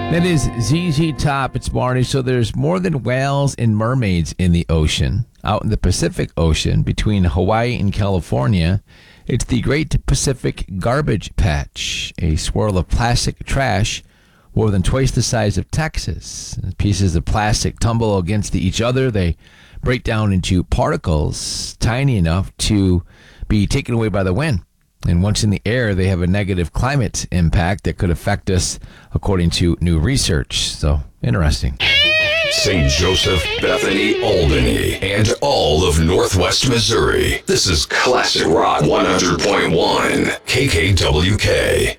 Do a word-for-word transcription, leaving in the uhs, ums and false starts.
That is Z Z Top. It's Barney. So there's more than whales and mermaids in the ocean. Out in the Pacific Ocean between Hawaii and California, it's the Great Pacific Garbage Patch, a swirl of plastic trash more than twice the size of Texas. Pieces of plastic tumble against each other. They break down into particles tiny enough to be taken away by the wind. And once in the air, they have a negative climate impact that could affect us, according to new research. So, interesting. Saint Joseph, Bethany, Albany, and all of Northwest Missouri. This is Classic Rock one hundred point one, K K W K.